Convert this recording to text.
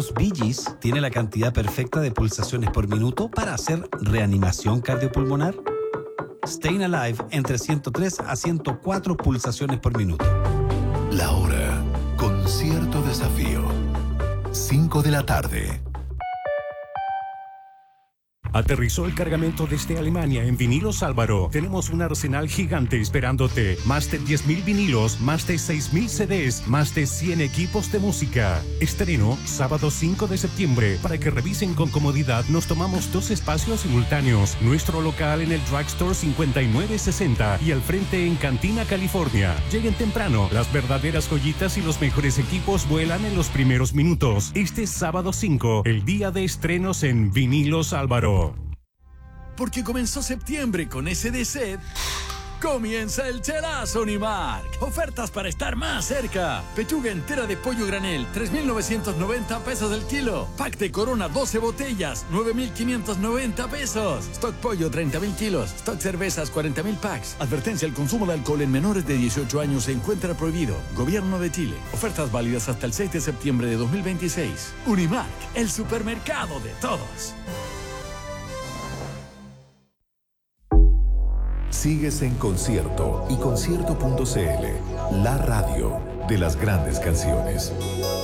Los Bee Gees tiene la cantidad perfecta de pulsaciones por minuto para hacer reanimación cardiopulmonar. Staying Alive entre 103 a 104 pulsaciones por minuto. La hora con cierto desafío. 5 de la tarde. Aterrizó el cargamento desde Alemania en Vinilos Álvaro. Tenemos un arsenal gigante esperándote. Más de 10.000 vinilos, más de 6.000 CDs, más de 100 equipos de música. Estreno sábado 5 de septiembre. Para que revisen con comodidad, nos tomamos 2 espacios simultáneos. Nuestro local en el Drugstore 5960 y al frente en Cantina, California. Lleguen temprano. Las verdaderas joyitas y los mejores equipos vuelan en los primeros minutos. Este sábado 5, el día de estrenos en Vinilos Álvaro. Porque comenzó septiembre con SDC, comienza el chelazo Unimark. Ofertas para estar más cerca. Pechuga entera de pollo granel, 3.990 pesos el kilo. Pack de Corona, 12 botellas, 9.590 pesos. Stock pollo, 30.000 kilos. Stock cervezas, 40.000 packs. Advertencia, el consumo de alcohol en menores de 18 años se encuentra prohibido. Gobierno de Chile. Ofertas válidas hasta el 6 de septiembre de 2026. Unimark, el supermercado de todos. Sigues en Concierto y concierto.cl, la radio de las grandes canciones.